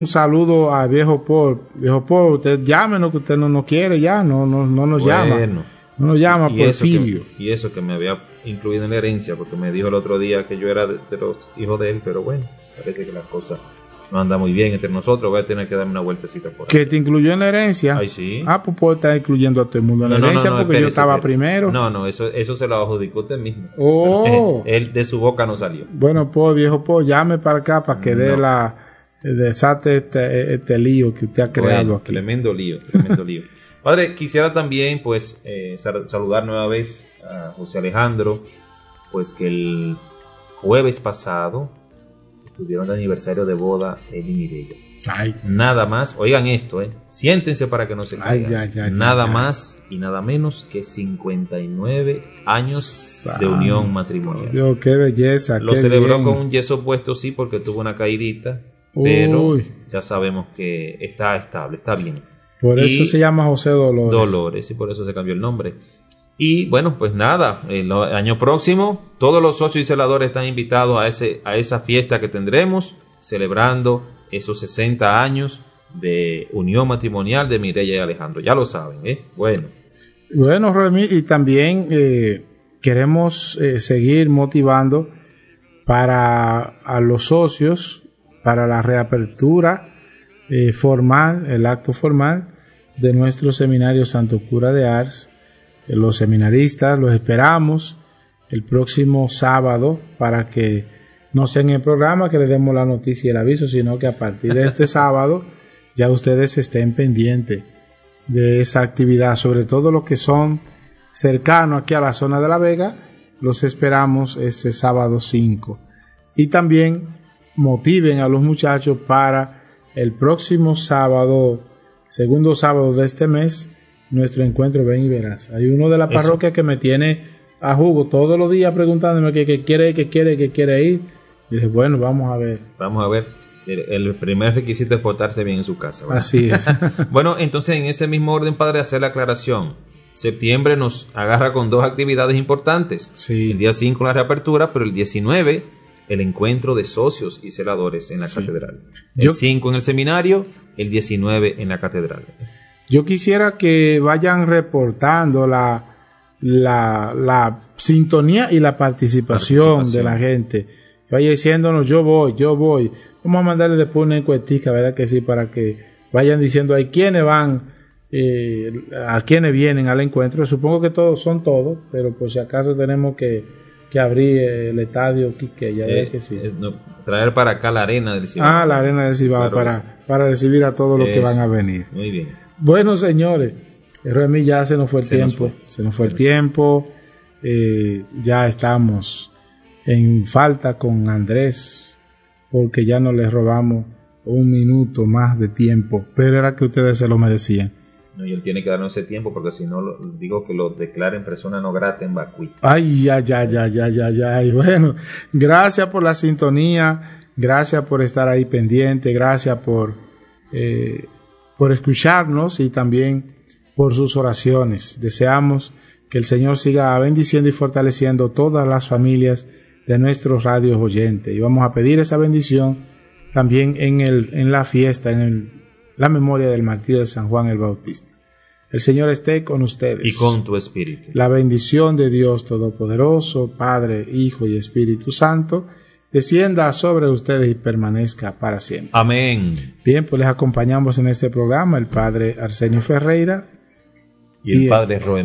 Un saludo a Viejo Paul. Viejo Paul, usted llámenos, que usted no nos quiere ya, no nos llama. No nos llama, Porfirio. Y eso que me había incluido en la herencia, porque me dijo el otro día que yo era de los hijos de él, pero bueno, parece que las cosas no andan muy bien entre nosotros. Voy a tener que darme una vueltecita por ahí. ¿Que te incluyó en la herencia? Ay, sí. Pues puede estar incluyendo a todo el mundo en la herencia, porque espérese, yo estaba primero. No, eso se lo adjudicó usted mismo. Oh. Él de su boca no salió. Bueno, pues, viejo, pues, llame para acá para que desate este lío que usted ha creado aquí. Tremendo lío. Padre, quisiera también, pues, saludar nueva vez a José Alejandro, pues que el jueves pasado estuvieron de aniversario de boda él y Mireya. Ay. Nada más, oigan esto, siéntense para que no se caigan. Nada más y nada menos que 59 años de unión matrimonial. Dios, qué belleza. Lo celebró con un yeso puesto, sí, porque tuvo una caidita. Pero ya sabemos que está estable, está bien. Por eso se llama José Dolores. Dolores, y por eso se cambió el nombre. Y bueno, pues nada, el año próximo todos los socios y celadores están invitados a esa fiesta que tendremos, celebrando esos 60 años de unión matrimonial de Mireya y Alejandro. Ya lo saben, Bueno, Remy, y también queremos seguir motivando a los socios para la reapertura formal, el acto formal de nuestro seminario Santo Cura de Ars. Los seminaristas los esperamos el próximo sábado para que no sea en el programa que les demos la noticia y el aviso, sino que a partir de este sábado ya ustedes estén pendientes de esa actividad, sobre todo los que son cercanos aquí a la zona de La Vega. Los esperamos ese sábado 5 y también motiven a los muchachos para el próximo sábado, segundo sábado de este mes, nuestro encuentro Ven y Verás. Hay uno de la parroquia que me tiene a jugo todos los días preguntándome que quiere ir. Y dije, bueno, vamos a ver. El primer requisito es portarse bien en su casa, ¿verdad? Así es. Bueno, entonces en ese mismo orden, padre, hacer la aclaración. Septiembre nos agarra con dos actividades importantes. Sí. El día 5 la reapertura, pero el 19 el encuentro de socios y celadores en la catedral. El 5 en el seminario, el 19 en la catedral. Yo quisiera que vayan reportando la sintonía y la participación de la gente. Vaya diciéndonos, yo voy. Vamos a mandarle después una encuestica, ¿verdad que sí? Para que vayan diciendo, hay quienes van, a quienes vienen al encuentro. Supongo que son todos, pero por si acaso tenemos que abrir el estadio Quique, ya ves que sí. Traer para acá la arena del Cibao. La arena del Cibao, claro, para recibir a todos los que van a venir. Muy bien. Bueno, señores, Remy, ya se nos fue el tiempo. Se nos fue el tiempo. Ya estamos en falta con Andrés, porque ya no les robamos un minuto más de tiempo, pero era que ustedes se lo merecían. No, y él tiene que darnos ese tiempo, porque si no, digo que lo declaren persona no grata en Bacuy. Ay. Bueno, gracias por la sintonía, gracias por estar ahí pendiente, gracias por escucharnos y también por sus oraciones. Deseamos que el Señor siga bendiciendo y fortaleciendo todas las familias de nuestros radios oyentes. Y vamos a pedir esa bendición también en la fiesta, la memoria del martirio de San Juan el Bautista. El Señor esté con ustedes. Y con tu espíritu. La bendición de Dios Todopoderoso, Padre, Hijo y Espíritu Santo, descienda sobre ustedes y permanezca para siempre. Amén. Bien, pues les acompañamos en este programa el Padre Arsenio Ferreira y el Padre Roem.